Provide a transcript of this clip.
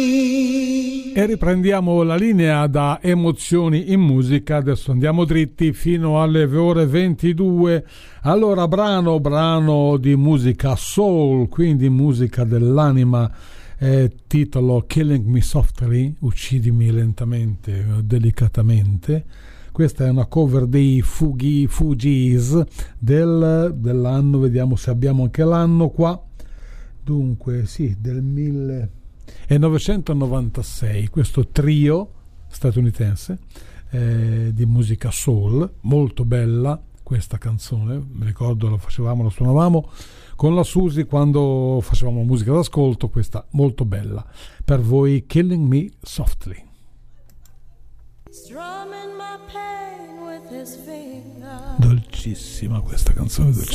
E riprendiamo la linea da Emozioni in musica. Adesso andiamo dritti fino alle ore 22. Allora, brano di musica soul, quindi musica dell'anima, titolo Killing Me Softly, uccidimi lentamente, delicatamente. Questa è una cover dei Fugees dell'anno, vediamo se abbiamo anche l'anno qua. Dunque, sì, del 1996, questo trio statunitense di musica soul, molto bella questa canzone, mi ricordo la suonavamo con la Susi quando facevamo musica d'ascolto, questa molto bella. Per voi Killing Me Softly. Dolcissima questa canzone, dolcissima.